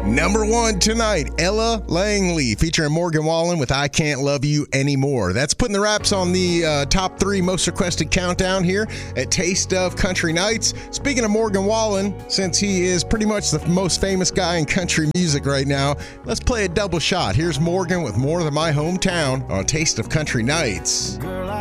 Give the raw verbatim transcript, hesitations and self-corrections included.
Number one tonight, Ella Langley, featuring Morgan Wallen with I Can't Love You Anymore. That's putting the Raps on the uh, top three most requested countdown here at Taste of Country Nights. Speaking of Morgan Wallen, since he is pretty much the most famous guy in country music right now, let's play a double shot. Here's Morgan with More Than My Hometown on Taste of Country Nights. Girl,